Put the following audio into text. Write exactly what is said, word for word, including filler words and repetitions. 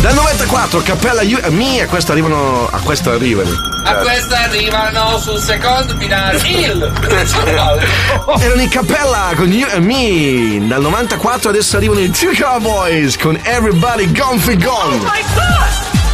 Dal novantaquattro Cappella You and Me, a questo arrivano. A questo arrivano. A questo arrivano sul secondo finale il Erano i Cappella con You and Me. Dal novantaquattro adesso arrivano i Two Cowboys con Everybody Gone for Gone. Oh my god!